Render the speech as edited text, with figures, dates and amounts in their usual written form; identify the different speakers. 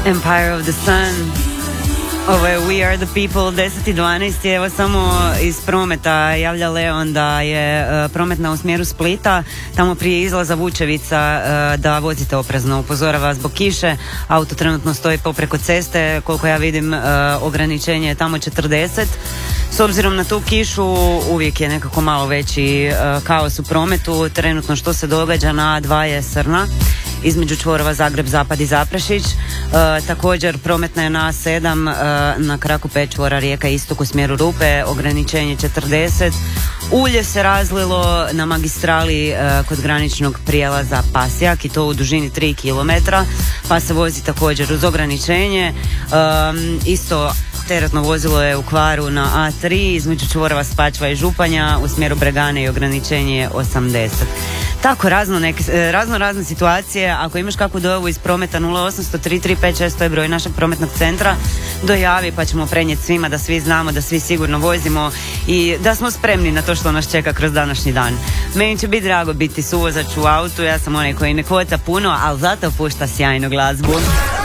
Speaker 1: Empire of the Sun. Ovo je We Are the People, 10:12. Evo samo iz prometa javlja Leon da je prometna u smjeru Splita, tamo prije izlaza Vučevica, da vozite oprezno. Upozorava zbog kiše, auto trenutno stoji popreko ceste, koliko ja vidim ograničenje je tamo 40. S obzirom na tu kišu uvijek je nekako malo veći kaos u prometu. Trenutno što se događa na A2 je Srna između čvorova Zagreb, Zapad i Zaprešić. Također prometna je na A7 na kraku 5 čvora Rijeka Istok u smjeru Rupe, ograničenje 40. Ulje se razlilo na magistrali kod graničnog prijelaza Pasjak i to u dužini 3 km, pa se vozi također uz ograničenje. Isto teretno vozilo je u kvaru na A3 između čvorova Spačva i Županja u smjeru Bregane i ograničenje je 80. Tako, razne situacije. Ako imaš kakvu dojavu iz prometa, 0800 335 to je broj našeg prometnog centra, dojavi pa ćemo prenijeti svima, da svi znamo, da svi sigurno vozimo i da smo spremni na to što nas čeka kroz današnji dan. Meni će biti drago biti suvozač u autu, ja sam onaj koji ne kvota puno, ali zato pušta sjajnu glazbu.